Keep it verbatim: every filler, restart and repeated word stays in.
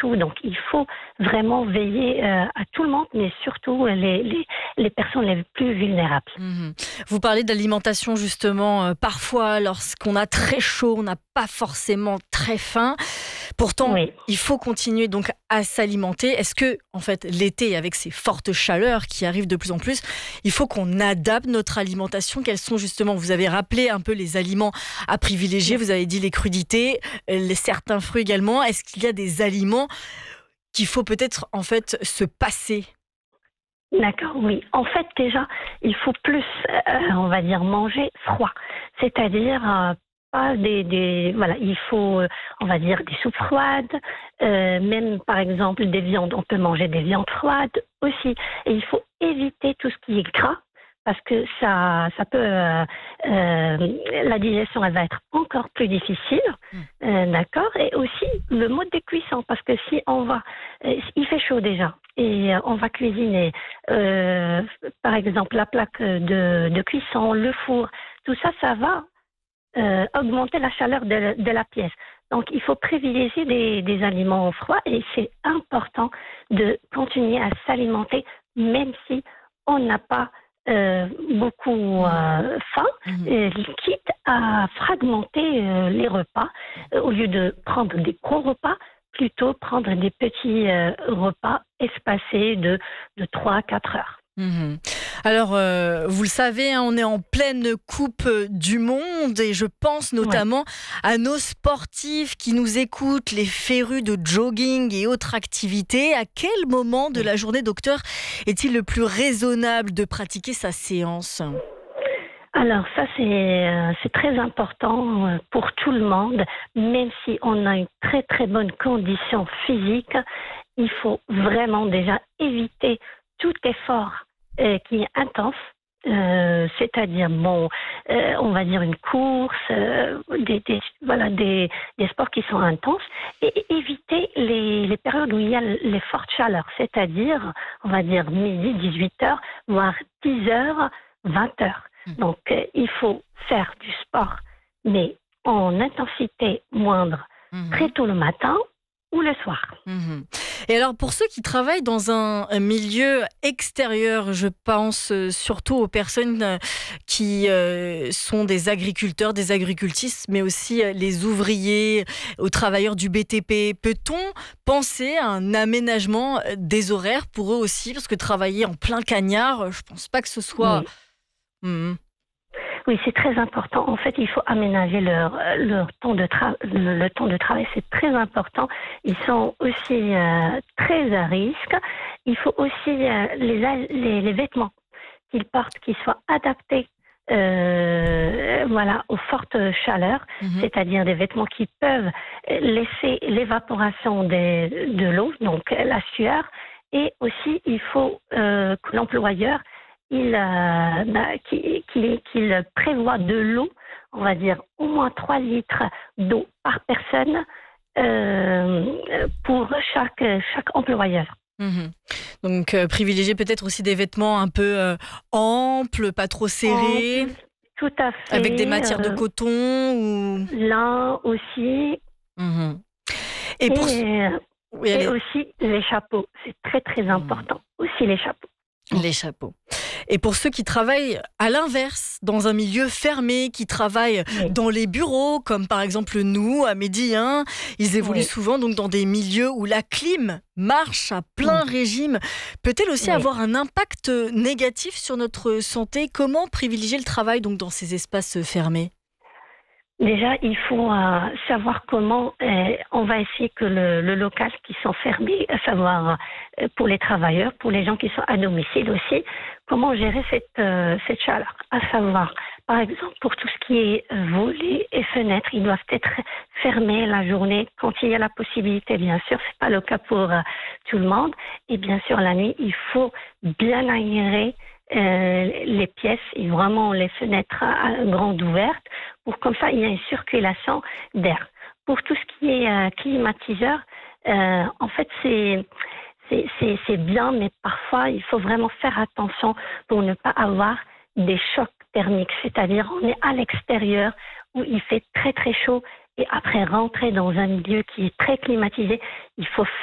partout. Donc, il faut vraiment veiller euh, à tout le monde, mais surtout les, les, les personnes les plus vulnérables. Mmh. Vous parlez d'alimentation justement, euh, parfois lorsqu'on a très chaud, on n'a pas forcément très faim. Pourtant, Oui. il faut continuer donc à s'alimenter. Est-ce que, en fait, l'été, avec ces fortes chaleurs qui arrivent de plus en plus, il faut qu'on adapte notre alimentation? Quels sont justement, vous avez rappelé un peu les aliments à privilégier, vous avez dit les crudités, euh, les, certains fruits également. Est-ce qu'il y a des aliments qu'il faut peut-être en fait se passer? D'accord, oui. En fait, déjà, il faut plus, euh, on va dire, manger froid. C'est-à-dire, euh, pas des, des... Voilà, il faut, euh, on va dire, des soupes froides, euh, même, par exemple, des viandes. On peut manger des viandes froides aussi. Et il faut éviter tout ce qui est gras, parce que ça, ça peut... euh, euh, la digestion, elle va être encore plus difficile, euh, d'accord. Et aussi, le mode de cuisson, parce que si on va... euh, il fait chaud déjà, et euh, on va cuisiner, euh, par exemple, la plaque de, de cuisson, le four, tout ça, ça va euh, augmenter la chaleur de, de la pièce. Donc, il faut privilégier des, des aliments froids et c'est important de continuer à s'alimenter même si on n'a pas euh, beaucoup euh, faim, Mmh. euh, quitte à fragmenter euh, les repas. Euh, au lieu de prendre des gros repas, plutôt prendre des petits euh, repas espacés de, de trois à quatre heures. Mmh. Alors, euh, vous le savez, hein, on est en pleine Coupe du Monde et je pense Ouais. notamment à nos sportifs qui nous écoutent, les férus de jogging et autres activités. À quel moment de la journée, docteur, est-il le plus raisonnable de pratiquer sa séance? Alors ça, c'est euh, c'est très important euh, pour tout le monde. Même si on a une très très bonne condition physique, il faut vraiment déjà éviter tout effort euh, qui est intense. Euh, c'est-à-dire, bon, euh, on va dire une course, euh, des, des, voilà, des, des sports qui sont intenses, et éviter les, les périodes où il y a les fortes chaleurs, c'est-à-dire, on va dire midi, dix-huit heures, voire dix heures, vingt heures. Donc, euh, il faut faire du sport, mais en intensité moindre, très Mmh. tôt le matin ou le soir. Mmh. Et alors, pour ceux qui travaillent dans un un milieu extérieur, je pense euh, surtout aux personnes euh, qui euh, sont des agriculteurs, des agricultrices, mais aussi euh, les ouvriers, aux travailleurs du B T P. Peut-on penser à un aménagement euh, des horaires pour eux aussi? Parce que travailler en plein cagnard, euh, je pense pas que ce soit... Oui. Mmh. Oui, c'est très important. En fait, il faut aménager leur, leur temps de tra- le, le temps de travail. C'est très important. Ils sont aussi euh, très à risque. Il faut aussi euh, les, a- les, les vêtements qu'ils portent, qu'ils soient adaptés euh, voilà, aux fortes chaleurs, Mmh. c'est-à-dire des vêtements qui peuvent laisser l'évaporation des- de l'eau, donc la sueur. Et aussi, il faut euh, que l'employeur il, euh, bah, qu'il, qu'il- qu'il prévoit de l'eau, on va dire au moins trois litres d'eau par personne euh, pour chaque, chaque employeur. Mmh. Donc, euh, privilégier peut-être aussi des vêtements un peu euh, amples, pas trop En serrés, plus, tout à avec des fait. matières de Euh, coton ou... lin aussi. Mmh. Et Et, pour... ce- euh, Oui, et allez. aussi les chapeaux. C'est très très Mmh. important. Aussi les chapeaux. Les chapeaux. Et pour ceux qui travaillent à l'inverse, dans un milieu fermé, qui travaillent Oui, dans les bureaux, comme par exemple nous, à Midi, hein, ils évoluent oui, souvent donc dans des milieux où la clim marche à plein oui, régime. Peut-elle aussi oui. avoir un impact négatif sur notre santé? Comment privilégier le travail donc dans ces espaces fermés? Déjà, il faut euh, savoir comment euh, on va essayer que le, le local qui sont fermés, à savoir euh, pour les travailleurs, pour les gens qui sont à domicile aussi, comment gérer cette, euh, cette chaleur. À savoir, par exemple, pour tout ce qui est euh, volets et fenêtres, ils doivent être fermés la journée quand il y a la possibilité, bien sûr. C'est pas le cas pour euh, tout le monde. Et bien sûr, la nuit, il faut bien aérer euh, les pièces et vraiment les fenêtres à, à grandes ouvertes pour comme ça il y a une circulation d'air. Pour tout ce qui est euh, climatiseur, euh, en fait c'est, c'est, c'est, c'est bien, mais parfois il faut vraiment faire attention pour ne pas avoir des chocs thermiques, c'est-à-dire on est à l'extérieur où il fait très très chaud et après rentrer dans un milieu qui est très climatisé, il faut